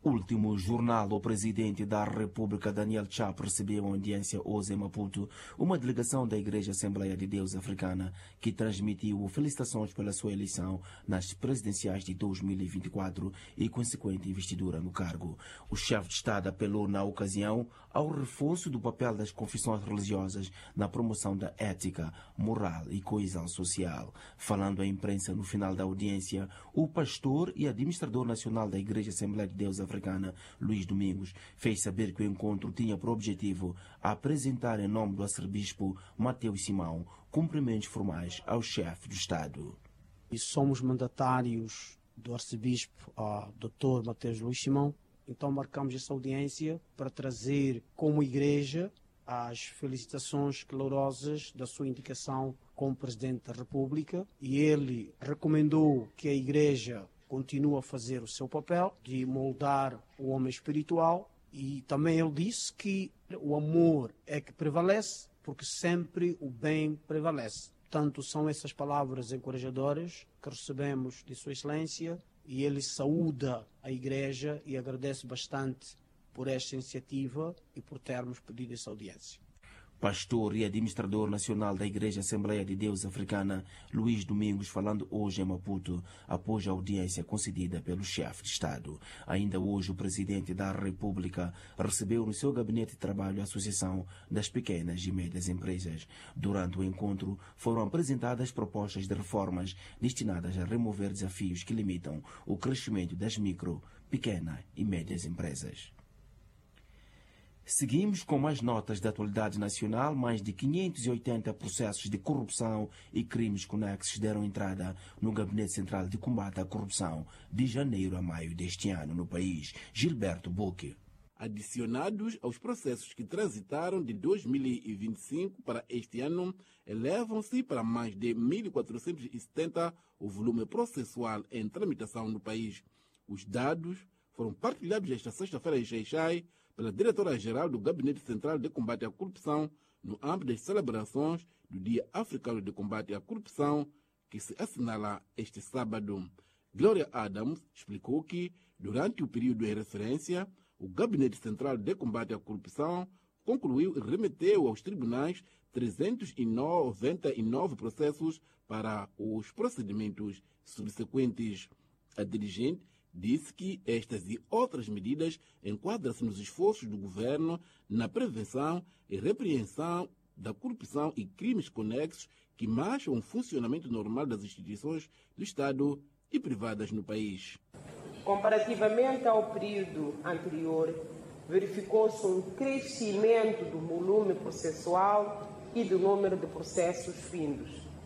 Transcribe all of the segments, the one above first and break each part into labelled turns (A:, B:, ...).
A: Último jornal, o presidente da República, Daniel Chapo, recebeu uma audiência hoje em Maputo, uma delegação da Igreja Assembleia de Deus Africana, que transmitiu felicitações pela sua eleição nas presidenciais de 2024 e consequente investidura no cargo. O chefe de Estado apelou na ocasião ao reforço do papel das confissões religiosas na promoção da ética, moral e coesão social. Falando à imprensa no final da audiência, o pastor e administrador nacional da Igreja Assembleia de Deus Africana, Luís Domingos, fez saber que o encontro tinha por objetivo apresentar em nome do arcebispo Mateus Simão cumprimentos formais ao chefe do Estado.
B: E somos mandatários do arcebispo, Dr. Mateus Luís Simão, então marcamos essa audiência para trazer como igreja as felicitações calorosas da sua indicação como Presidente da República, e ele recomendou que a igreja continua a fazer o seu papel de moldar o homem espiritual, e também ele disse que o amor é que prevalece, porque sempre o bem prevalece. Portanto, são essas palavras encorajadoras que recebemos de Sua Excelência, e ele saúda a Igreja e agradece bastante por esta iniciativa e por termos pedido essa audiência.
A: Pastor e administrador nacional da Igreja Assembleia de Deus Africana, Luís Domingos, falando hoje em Maputo, após a audiência concedida pelo chefe de Estado. Ainda hoje, o presidente da República recebeu no seu gabinete de trabalho a Associação das Pequenas e Médias Empresas. Durante o encontro, foram apresentadas propostas de reformas destinadas a remover desafios que limitam o crescimento das micro, pequenas e médias empresas. Seguimos com mais notas da atualidade nacional. Mais de 580 processos de corrupção e crimes conexos deram entrada no Gabinete Central de Combate à Corrupção de janeiro a maio deste ano no país. Gilberto Buque.
C: Adicionados aos processos que transitaram de 2025 para este ano, elevam-se para mais de 1.470 o volume processual em tramitação no país. Os dados foram partilhados esta sexta-feira em Xai-Xai pela Diretora-Geral do Gabinete Central de Combate à Corrupção no âmbito das celebrações do Dia Africano de Combate à Corrupção, que se assinala este sábado. Glória Adams explicou que, durante o período em referência, o Gabinete Central de Combate à Corrupção concluiu e remeteu aos tribunais 399 processos para os procedimentos subsequentes. A dirigente disse que estas e outras medidas enquadram-se nos esforços do governo na prevenção e repreensão da corrupção e crimes conexos que marcam o funcionamento normal das instituições do Estado e privadas no país.
D: Comparativamente ao período anterior, verificou-se um crescimento do volume processual e do número de processos findos,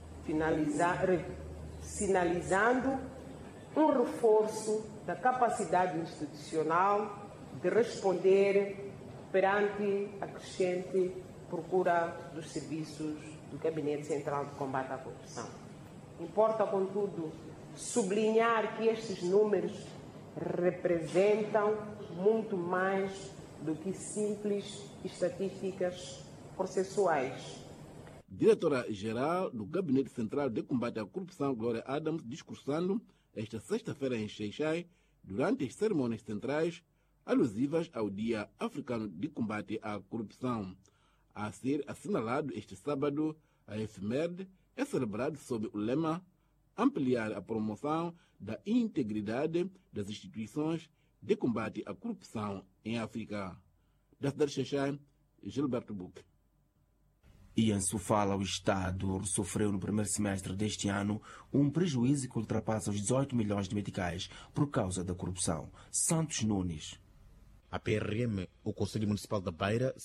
D: sinalizando um reforço da capacidade institucional de responder perante a crescente procura dos serviços do Gabinete Central de Combate à Corrupção. Importa, contudo, sublinhar que estes números representam muito mais do que simples estatísticas processuais.
C: Diretora-Geral do Gabinete Central de Combate à Corrupção, Glória Adams, discursando esta sexta-feira em Xai-Xai, durante as cerimônias centrais alusivas ao Dia Africano de Combate à Corrupção. A ser assinalado este sábado, a efeméride é celebrado sob o lema ampliar a promoção da integridade das instituições de combate à corrupção em África. Da cidade de Xai-Xai, Gilberto Buque.
A: E em Sofala, o Estado sofreu no primeiro semestre deste ano um prejuízo que ultrapassa os 18 milhões de meticais por causa da corrupção. Santos Nunes.
E: A PRM, o Conselho Municipal da Beira,